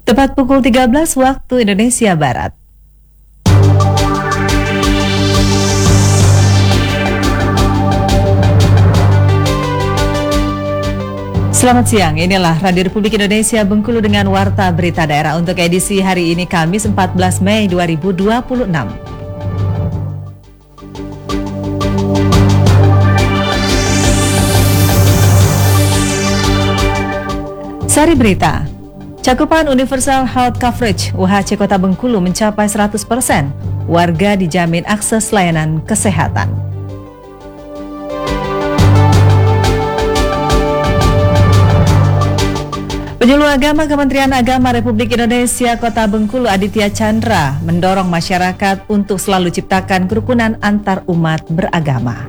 Tepat pukul 13 waktu Indonesia Barat. Selamat siang, inilah Radio Republik Indonesia Bengkulu dengan Warta Berita Daerah untuk edisi hari ini Kamis 14 Mei 2026. Sari Berita. Cakupan Universal Health Coverage UHC Kota Bengkulu mencapai 100%. Warga dijamin akses layanan kesehatan. Penyuluh Agama Kementerian Agama Republik Indonesia Kota Bengkulu Aditya Chandra mendorong masyarakat untuk selalu ciptakan kerukunan antar umat beragama.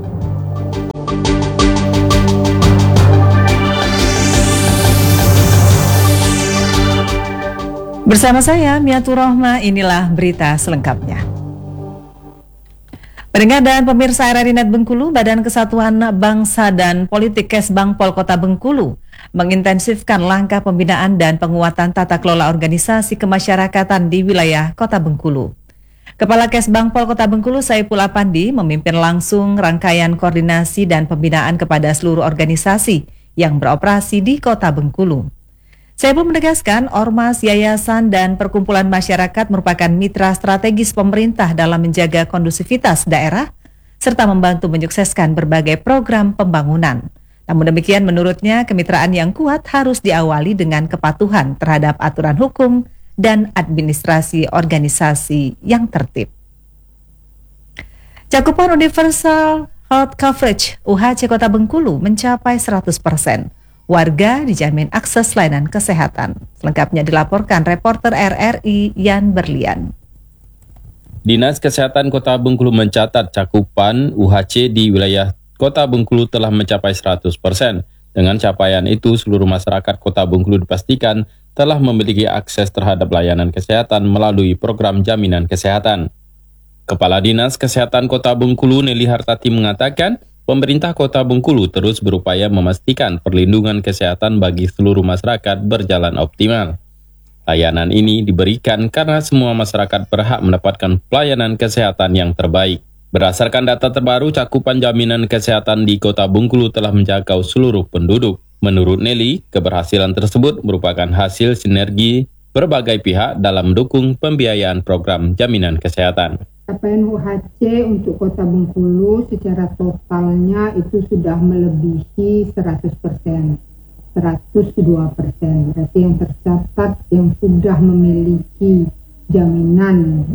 Bersama saya, Miatur Rohma, inilah berita selengkapnya. Pendengar dan pemirsa RRI Net Bengkulu, Badan Kesatuan Bangsa dan Politik Kesbangpol Kota Bengkulu mengintensifkan langkah pembinaan dan penguatan tata kelola organisasi kemasyarakatan di wilayah Kota Bengkulu. Kepala Kesbangpol Kota Bengkulu Saipul Apandi memimpin langsung rangkaian koordinasi dan pembinaan kepada seluruh organisasi yang beroperasi di Kota Bengkulu. Saipul menegaskan ormas, yayasan, dan perkumpulan masyarakat merupakan mitra strategis pemerintah dalam menjaga kondusivitas daerah serta membantu menyukseskan berbagai program pembangunan. Namun demikian menurutnya kemitraan yang kuat harus diawali dengan kepatuhan terhadap aturan hukum dan administrasi organisasi yang tertib. Cakupan Universal Health Coverage UHC Kota Bengkulu mencapai 100%. Warga dijamin akses layanan kesehatan. Selengkapnya dilaporkan reporter RRI Yan Berlian. Dinas Kesehatan Kota Bengkulu mencatat cakupan UHC di wilayah Kota Bengkulu telah mencapai 100%. Dengan capaian itu, seluruh masyarakat Kota Bengkulu dipastikan telah memiliki akses terhadap layanan kesehatan melalui program jaminan kesehatan. Kepala Dinas Kesehatan Kota Bengkulu Nelly Hartati mengatakan, pemerintah Kota Bengkulu terus berupaya memastikan perlindungan kesehatan bagi seluruh masyarakat berjalan optimal. Layanan ini diberikan karena semua masyarakat berhak mendapatkan pelayanan kesehatan yang terbaik. Berdasarkan data terbaru, cakupan jaminan kesehatan di Kota Bengkulu telah menjangkau seluruh penduduk. Menurut Nelly, keberhasilan tersebut merupakan hasil sinergi berbagai pihak dalam mendukung pembiayaan program jaminan kesehatan. Capaian UHC untuk Kota Bengkulu secara totalnya itu sudah melebihi 100%, 102%. Berarti yang tercatat yang sudah memiliki jaminan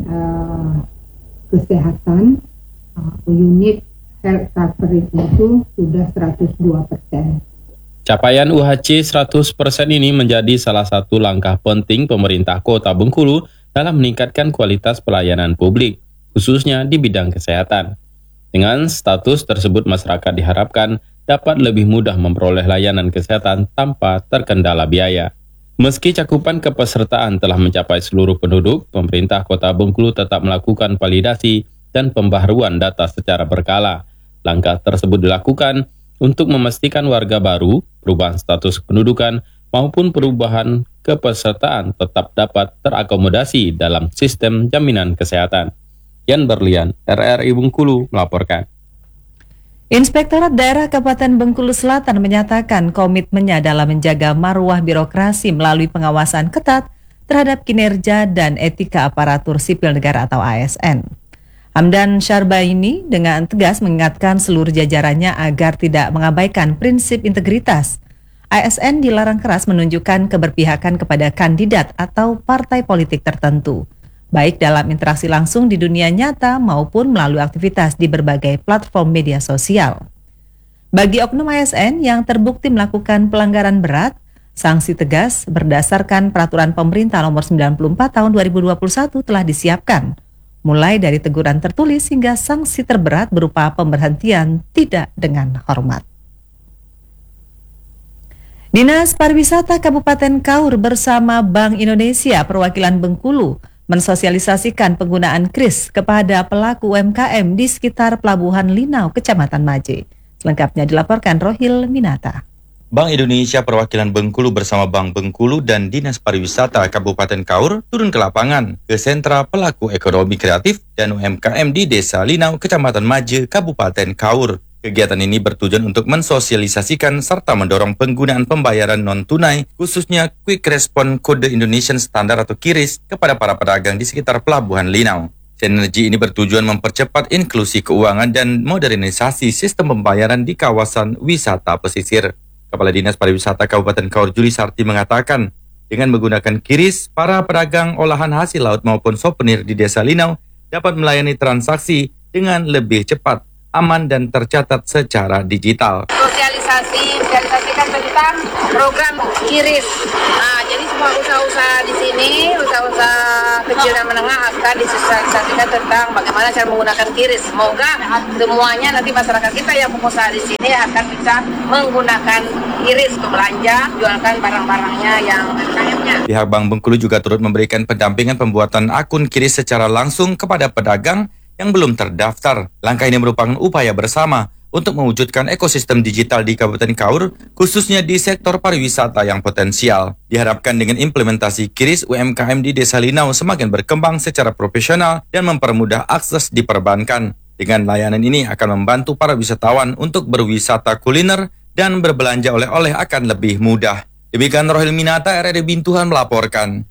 kesehatan unit health coverage itu sudah 102%. Capaian UHC 100% ini menjadi salah satu langkah penting pemerintah Kota Bengkulu dalam meningkatkan kualitas pelayanan publik, khususnya di bidang kesehatan. Dengan status tersebut, masyarakat diharapkan dapat lebih mudah memperoleh layanan kesehatan tanpa terkendala biaya. Meski cakupan kepesertaan telah mencapai seluruh penduduk, pemerintah Kota Bengkulu tetap melakukan validasi dan pembaharuan data secara berkala. Langkah tersebut dilakukan untuk memastikan warga baru, perubahan status kependudukan, maupun perubahan kepesertaan tetap dapat terakomodasi dalam sistem jaminan kesehatan. Yan Berlian, RRI Bengkulu melaporkan. Inspektorat Daerah Kabupaten Bengkulu Selatan menyatakan komitmennya dalam menjaga marwah birokrasi melalui pengawasan ketat terhadap kinerja dan etika aparatur sipil negara atau ASN. Hamdan Syarbaini dengan tegas mengingatkan seluruh jajarannya agar tidak mengabaikan prinsip integritas. ASN dilarang keras menunjukkan keberpihakan kepada kandidat atau partai politik tertentu, baik dalam interaksi langsung di dunia nyata maupun melalui aktivitas di berbagai platform media sosial. Bagi oknum ASN yang terbukti melakukan pelanggaran berat, sanksi tegas berdasarkan Peraturan Pemerintah Nomor 94 Tahun 2021 telah disiapkan, mulai dari teguran tertulis hingga sanksi terberat berupa pemberhentian tidak dengan hormat. Dinas Pariwisata Kabupaten Kaur bersama Bank Indonesia Perwakilan Bengkulu mensosialisasikan penggunaan KRIS kepada pelaku UMKM di sekitar Pelabuhan Linau, Kecamatan Maje. Selengkapnya dilaporkan Rohil Minata. Bank Indonesia Perwakilan Bengkulu bersama Bank Bengkulu dan Dinas Pariwisata Kabupaten Kaur turun ke lapangan ke sentra pelaku ekonomi kreatif dan UMKM di Desa Linau, Kecamatan Maje, Kabupaten Kaur. Kegiatan ini bertujuan untuk mensosialisasikan serta mendorong penggunaan pembayaran non-tunai, khususnya Quick Response Kode Indonesian Standard atau QRIS, kepada para pedagang di sekitar Pelabuhan Linau. Sinergi ini bertujuan mempercepat inklusi keuangan dan modernisasi sistem pembayaran di kawasan wisata pesisir. Kepala Dinas Pariwisata Kabupaten Kaur Juli Sarti mengatakan, dengan menggunakan QRIS, para pedagang olahan hasil laut maupun souvenir di Desa Linau dapat melayani transaksi dengan lebih cepat, aman dan tercatat secara digital. Sosialisasikan tentang program QRIS. Jadi semua usaha-usaha di sini, usaha-usaha kecil dan menengah akan disosialisasikan tentang bagaimana cara menggunakan QRIS. Semoga semuanya nanti masyarakat kita yang pengusaha di sini akan bisa menggunakan QRIS untuk belanja, jualkan barang-barangnya yang UMKM-nya. Pihak Bank Bengkulu juga turut memberikan pendampingan pembuatan akun QRIS secara langsung kepada pedagang yang belum terdaftar. Langkah ini merupakan upaya bersama untuk mewujudkan ekosistem digital di Kabupaten Kaur, khususnya di sektor pariwisata yang potensial. Diharapkan dengan implementasi QRIS, UMKM di Desa Linau semakin berkembang secara profesional dan mempermudah akses di perbankan. Dengan layanan ini akan membantu para wisatawan untuk berwisata kuliner dan berbelanja oleh-oleh akan lebih mudah. Demikian Rohil Minata, RRI Bintuhan melaporkan.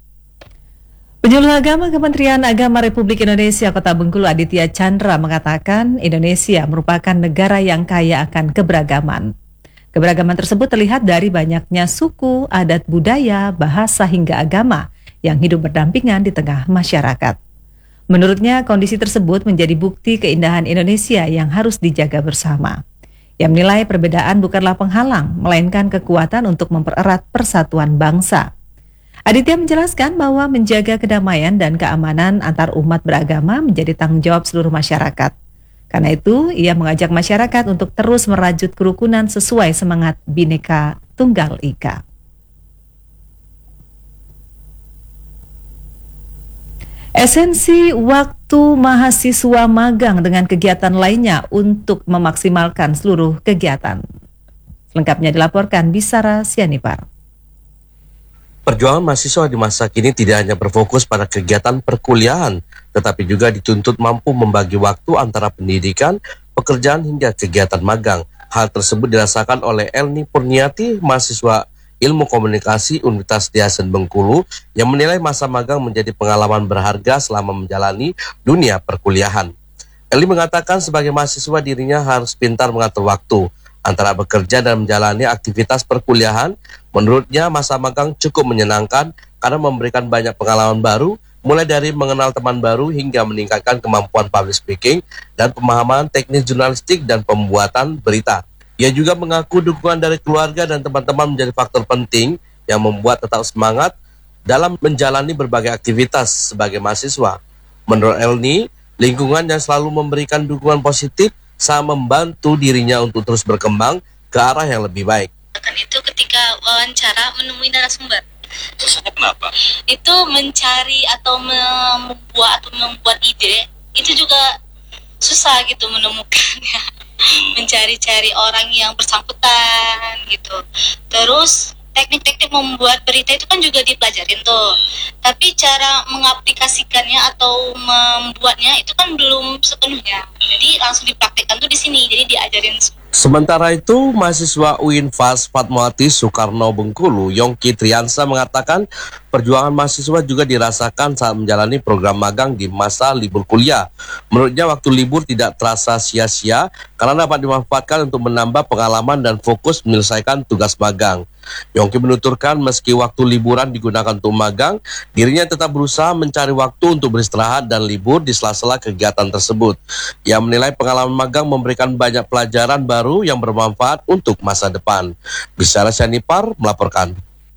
Penyuluh Agama Kementerian Agama Republik Indonesia Kota Bengkulu Aditya Chandra mengatakan Indonesia merupakan negara yang kaya akan keberagaman. Keberagaman tersebut terlihat dari banyaknya suku, adat budaya, bahasa hingga agama yang hidup berdampingan di tengah masyarakat. Menurutnya kondisi tersebut menjadi bukti keindahan Indonesia yang harus dijaga bersama. Ia menilai perbedaan bukanlah penghalang, melainkan kekuatan untuk mempererat persatuan bangsa. Aditya menjelaskan bahwa menjaga kedamaian dan keamanan antar umat beragama menjadi tanggung jawab seluruh masyarakat. Karena itu, ia mengajak masyarakat untuk terus merajut kerukunan sesuai semangat Bhinneka Tunggal Ika. Esensi waktu mahasiswa magang dengan kegiatan lainnya untuk memaksimalkan seluruh kegiatan. Selengkapnya dilaporkan Bisara Sianipar. Perjuangan mahasiswa di masa kini tidak hanya berfokus pada kegiatan perkuliahan, tetapi juga dituntut mampu membagi waktu antara pendidikan, pekerjaan hingga kegiatan magang. Hal tersebut dirasakan oleh Elni Purniati, mahasiswa Ilmu Komunikasi Universitas Diasen Bengkulu, yang menilai masa magang menjadi pengalaman berharga selama menjalani dunia perkuliahan. Elni mengatakan sebagai mahasiswa dirinya harus pintar mengatur waktu antara bekerja dan menjalani aktivitas perkuliahan. Menurutnya masa magang cukup menyenangkan karena memberikan banyak pengalaman baru, mulai dari mengenal teman baru hingga meningkatkan kemampuan public speaking dan pemahaman teknis jurnalistik dan pembuatan berita. Ia juga mengaku dukungan dari keluarga dan teman-teman menjadi faktor penting yang membuat tetap semangat dalam menjalani berbagai aktivitas sebagai mahasiswa. Menurut Elni, lingkungan yang selalu memberikan dukungan positif sangat membantu dirinya untuk terus berkembang ke arah yang lebih baik. Itu ketika wawancara menemui narasumber. Susahnya kenapa? Itu mencari atau membuat ide itu juga susah gitu menemukannya. Mencari-cari orang yang bersangkutan gitu. Terus teknik-teknik membuat berita itu kan juga dipelajarin tuh. Tapi cara mengaplikasikannya atau membuatnya itu kan belum sepenuhnya. Jadi langsung dipraktikkan tuh di sini. Jadi diajarin. Sementara itu, mahasiswa UINFAS Fatmawati Soekarno Bengkulu, Yongki Triansa mengatakan perjuangan mahasiswa juga dirasakan saat menjalani program magang di masa libur kuliah. Menurutnya waktu libur tidak terasa sia-sia karena dapat dimanfaatkan untuk menambah pengalaman dan fokus menyelesaikan tugas magang. Yongki menuturkan meski waktu liburan digunakan untuk magang, dirinya tetap berusaha mencari waktu untuk beristirahat dan libur di sela-sela kegiatan tersebut. Ia menilai pengalaman magang memberikan banyak pelajaran baru yang bermanfaat untuk masa depan. Bisara Sianipar melaporkan.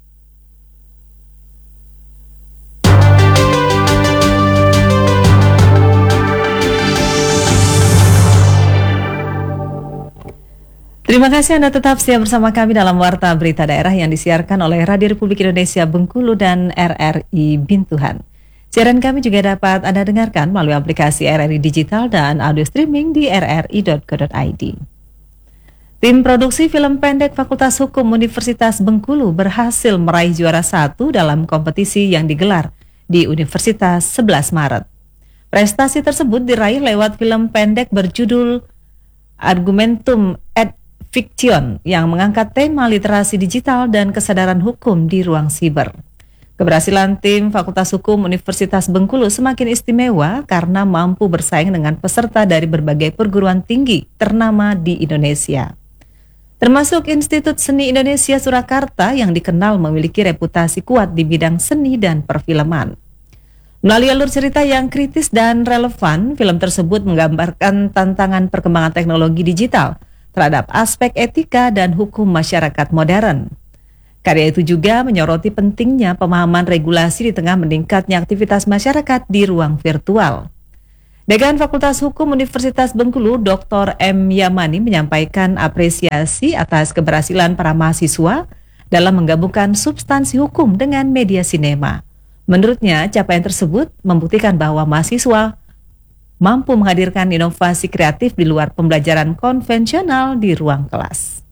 Terima kasih Anda tetap setia bersama kami dalam Warta Berita Daerah yang disiarkan oleh Radio Republik Indonesia Bengkulu dan RRI Bintuhan. Siaran kami juga dapat Anda dengarkan melalui aplikasi RRI Digital dan audio streaming di rri.co.id. Tim produksi film pendek Fakultas Hukum Universitas Bengkulu berhasil meraih juara 1 dalam kompetisi yang digelar di Universitas 11 Maret. Prestasi tersebut diraih lewat film pendek berjudul Argumentum et Fiction yang mengangkat tema literasi digital dan kesadaran hukum di ruang siber. Keberhasilan tim Fakultas Hukum Universitas Bengkulu semakin istimewa karena mampu bersaing dengan peserta dari berbagai perguruan tinggi ternama di Indonesia, termasuk Institut Seni Indonesia Surakarta yang dikenal memiliki reputasi kuat di bidang seni dan perfilman. Melalui alur cerita yang kritis dan relevan, film tersebut menggambarkan tantangan perkembangan teknologi digital terhadap aspek etika dan hukum masyarakat modern. Karya itu juga menyoroti pentingnya pemahaman regulasi di tengah meningkatnya aktivitas masyarakat di ruang virtual. Dekan Fakultas Hukum Universitas Bengkulu, Dr. M. Yamani menyampaikan apresiasi atas keberhasilan para mahasiswa dalam menggabungkan substansi hukum dengan media sinema. Menurutnya, capaian tersebut membuktikan bahwa mahasiswa mampu menghadirkan inovasi kreatif di luar pembelajaran konvensional di ruang kelas.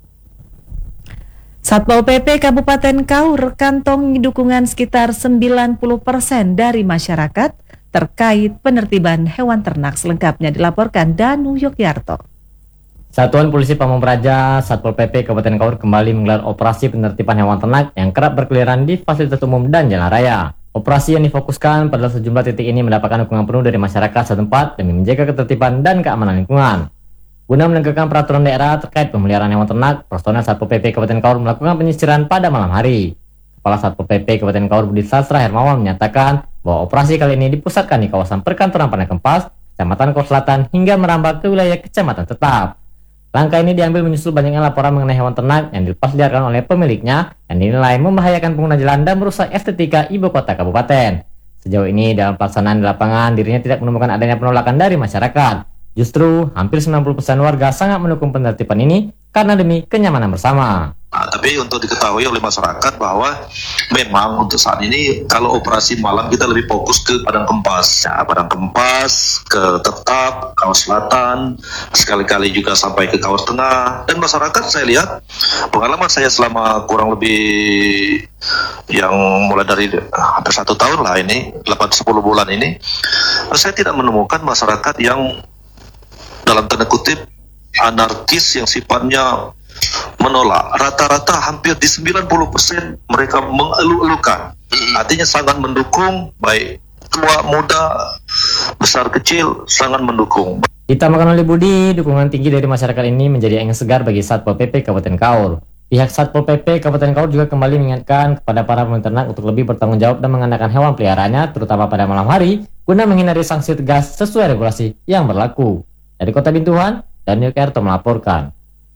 Satpol PP Kabupaten Kaur kantongi dukungan sekitar 90% dari masyarakat terkait penertiban hewan ternak. Selengkapnya dilaporkan Danu Yogyarto. Satuan Polisi Pamong Praja Satpol PP Kabupaten Kaur kembali menggelar operasi penertiban hewan ternak yang kerap berkeliaran di fasilitas umum dan jalan raya. Operasi yang difokuskan pada sejumlah titik ini mendapatkan dukungan penuh dari masyarakat setempat demi menjaga ketertiban dan keamanan lingkungan. Guna menegakkan peraturan daerah terkait pemeliharaan hewan ternak, personel Satpol PP Kabupaten Kaur melakukan penyisiran pada malam hari. Kepala Satpol PP Kabupaten Kaur Budi Sastra Hermawan menyatakan bahwa operasi kali ini dipusatkan di kawasan perkantoran Pandai Kempas, Kecamatan Kaur Selatan hingga merambah ke wilayah Kecamatan Tetap. Langkah ini diambil menyusul banyaknya laporan mengenai hewan ternak yang dilepas liarkan oleh pemiliknya yang dinilai membahayakan pengguna jalan dan merusak estetika ibu kota kabupaten. Sejauh ini dalam pelaksanaan di lapangan dirinya tidak menemukan adanya penolakan dari masyarakat. Justru hampir 90% warga sangat mendukung penertiban ini karena demi kenyamanan bersama. Tapi untuk diketahui oleh masyarakat bahwa memang untuk saat ini kalau operasi malam kita lebih fokus ke Padang Kempas, ya, Padang Kempas, ke Tetap, Kaur Selatan, sekali-kali juga sampai ke Kaur Tengah. Dan masyarakat saya lihat pengalaman saya selama kurang lebih yang mulai dari hampir 1 tahun lah ini, 8-10 bulan ini, saya tidak menemukan masyarakat yang dalam tanda kutip anarkis yang sifatnya menolak. Rata-rata hampir di 90% mereka mengeluh-elukan. Artinya sangat mendukung, baik tua, muda, besar, kecil, sangat mendukung. Ditambahkan oleh Budi, dukungan tinggi dari masyarakat ini menjadi angin segar bagi Satpol PP Kabupaten Kaur. Pihak Satpol PP Kabupaten Kaur juga kembali mengingatkan kepada para pemilik ternak untuk lebih bertanggung jawab dan mengandalkan hewan peliharaannya, terutama pada malam hari, guna menghindari sanksi tegas sesuai regulasi yang berlaku. Dari Kota Bintuhan, Daniel Kerto melaporkan.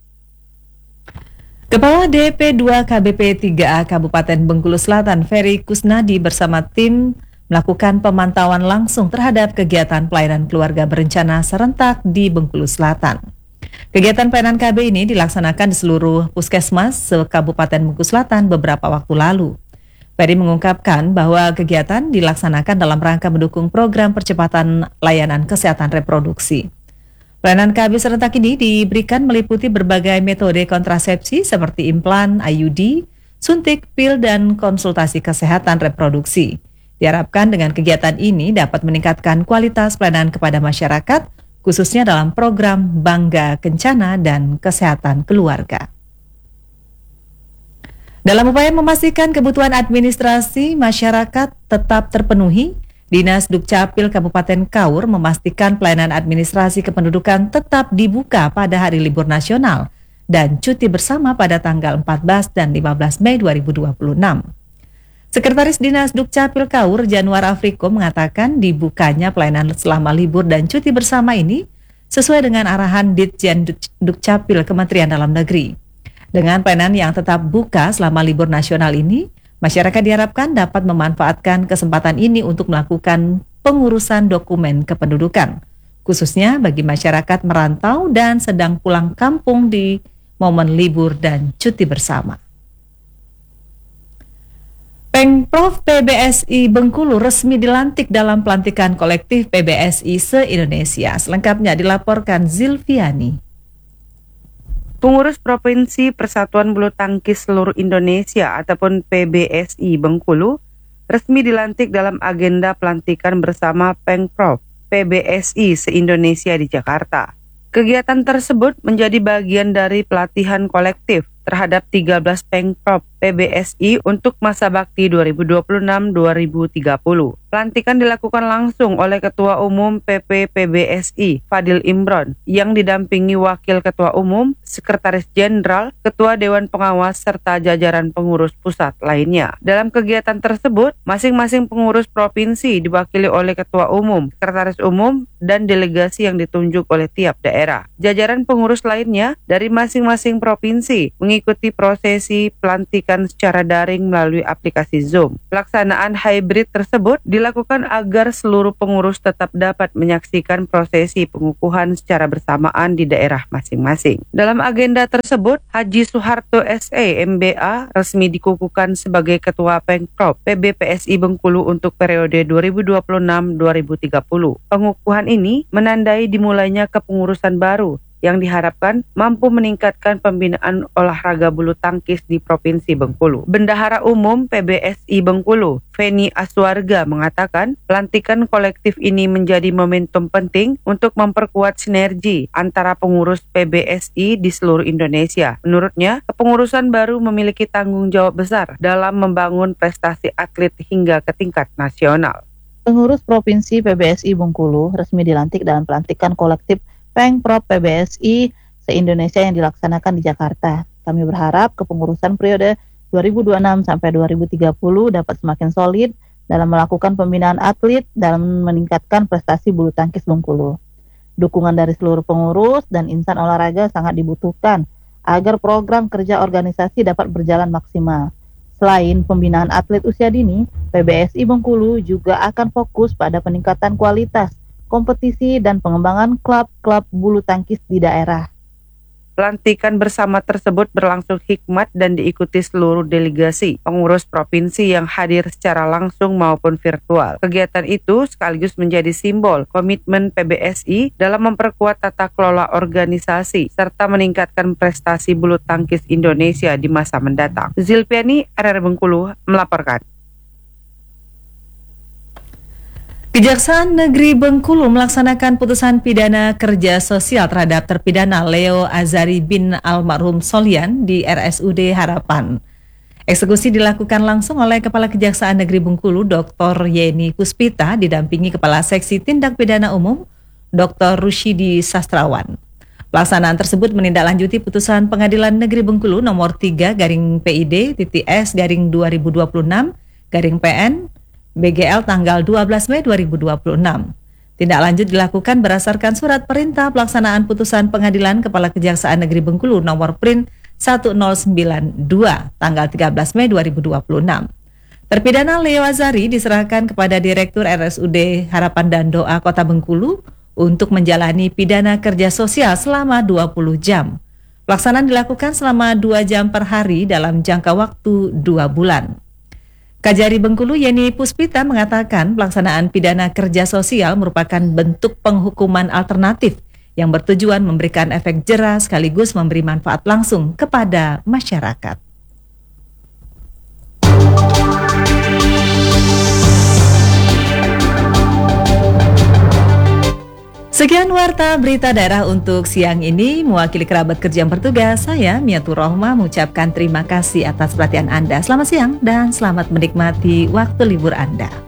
Kepala DP2 KBP 3A Kabupaten Bengkulu Selatan, Ferry Kusnadi bersama tim melakukan pemantauan langsung terhadap kegiatan pelayanan keluarga berencana serentak di Bengkulu Selatan. Kegiatan pelayanan KB ini dilaksanakan di seluruh puskesmas se-Kabupaten Bengkulu Selatan beberapa waktu lalu. Ferry mengungkapkan bahwa kegiatan dilaksanakan dalam rangka mendukung program percepatan layanan kesehatan reproduksi. Pelayanan KB serentak ini diberikan meliputi berbagai metode kontrasepsi seperti implan, IUD, suntik, pil, dan konsultasi kesehatan reproduksi. Diharapkan dengan kegiatan ini dapat meningkatkan kualitas pelayanan kepada masyarakat, khususnya dalam program Bangga Kencana dan Kesehatan Keluarga. Dalam upaya memastikan kebutuhan administrasi masyarakat tetap terpenuhi, Dinas Dukcapil Kabupaten Kaur memastikan pelayanan administrasi kependudukan tetap dibuka pada hari libur nasional dan cuti bersama pada tanggal 14 dan 15 Mei 2026. Sekretaris Dinas Dukcapil Kaur, Januar Afriko, mengatakan dibukanya pelayanan selama libur dan cuti bersama ini sesuai dengan arahan Ditjen Dukcapil Kementerian Dalam Negeri. Dengan pelayanan yang tetap buka selama libur nasional ini, masyarakat diharapkan dapat memanfaatkan kesempatan ini untuk melakukan pengurusan dokumen kependudukan, khususnya bagi masyarakat merantau dan sedang pulang kampung di momen libur dan cuti bersama. Pemprov PBSI Bengkulu resmi dilantik dalam pelantikan kolektif PBSI se-Indonesia. Selengkapnya dilaporkan Zilviani. Pengurus Provinsi Persatuan Bulu Tangkis Seluruh Indonesia ataupun PBSI Bengkulu resmi dilantik dalam agenda pelantikan bersama Pengprov PBSI se-Indonesia di Jakarta. Kegiatan tersebut menjadi bagian dari pelatihan kolektif terhadap 13 Pengprov PBSI untuk masa bakti 2026-2030. Pelantikan dilakukan langsung oleh Ketua Umum PP PBSI Fadil Imron yang didampingi Wakil Ketua Umum, Sekretaris Jenderal, Ketua Dewan Pengawas serta jajaran pengurus pusat lainnya. Dalam kegiatan tersebut, masing-masing pengurus provinsi diwakili oleh Ketua Umum, Sekretaris Umum, dan delegasi yang ditunjuk oleh tiap daerah. Jajaran pengurus lainnya dari masing-masing provinsi mengikuti prosesi pelantikan secara daring melalui aplikasi Zoom. Pelaksanaan hybrid tersebut dilakukan agar seluruh pengurus tetap dapat menyaksikan prosesi pengukuhan secara bersamaan di daerah masing-masing. Dalam agenda tersebut, Haji Soeharto SE MBA resmi dikukuhkan sebagai Ketua Pengprov PBPSI Bengkulu untuk periode 2026-2030. Pengukuhan ini menandai dimulainya kepengurusan baru yang diharapkan mampu meningkatkan pembinaan olahraga bulu tangkis di Provinsi Bengkulu. Bendahara Umum PBSI Bengkulu, Feni Aswarga, mengatakan pelantikan kolektif ini menjadi momentum penting untuk memperkuat sinergi antara pengurus PBSI di seluruh Indonesia. Menurutnya, kepengurusan baru memiliki tanggung jawab besar dalam membangun prestasi atlet hingga ke tingkat nasional. Pengurus Provinsi PBSI Bengkulu resmi dilantik dalam pelantikan kolektif Pengprov PBSI se-Indonesia yang dilaksanakan di Jakarta. Kami berharap kepengurusan periode 2026 sampai 2030 dapat semakin solid dalam melakukan pembinaan atlet dalam meningkatkan prestasi bulu tangkis Bengkulu. Dukungan dari seluruh pengurus dan insan olahraga sangat dibutuhkan agar program kerja organisasi dapat berjalan maksimal. Selain pembinaan atlet usia dini, PBSI Bengkulu juga akan fokus pada peningkatan kualitas kompetisi dan pengembangan klub-klub bulu tangkis di daerah. Pelantikan bersama tersebut berlangsung hikmat dan diikuti seluruh delegasi pengurus provinsi yang hadir secara langsung maupun virtual. Kegiatan itu sekaligus menjadi simbol komitmen PBSI dalam memperkuat tata kelola organisasi serta meningkatkan prestasi bulu tangkis Indonesia di masa mendatang. Zilpiani, RR Bengkulu, melaporkan. Kejaksaan Negeri Bengkulu melaksanakan putusan pidana kerja sosial terhadap terpidana Leo Azari bin Almarhum Solian di RSUD Harapan. Eksekusi dilakukan langsung oleh Kepala Kejaksaan Negeri Bengkulu, Dr. Yeni Puspita, didampingi Kepala Seksi Tindak Pidana Umum, Dr. Rusyidi Sastrawan. Pelaksanaan tersebut menindaklanjuti putusan Pengadilan Negeri Bengkulu nomor 3/PID-S/2026-PN BGL tanggal 12 Mei 2026. Tindak lanjut dilakukan berdasarkan surat perintah pelaksanaan putusan Pengadilan Kepala Kejaksaan Negeri Bengkulu nomor Prin 1092 tanggal 13 Mei 2026. Terpidana Leo Azari diserahkan kepada Direktur RSUD Harapan dan Doa Kota Bengkulu untuk menjalani pidana kerja sosial selama 20 jam. Pelaksanaan dilakukan selama 2 jam per hari dalam jangka waktu 2 bulan. Kajari Bengkulu Yeni Puspita mengatakan pelaksanaan pidana kerja sosial merupakan bentuk penghukuman alternatif yang bertujuan memberikan efek jera sekaligus memberi manfaat langsung kepada masyarakat. Sekian warta berita daerah untuk siang ini. Mewakili kerabat kerja yang bertugas, saya Miatur Rohmah mengucapkan terima kasih atas perhatian Anda. Selamat siang dan selamat menikmati waktu libur Anda.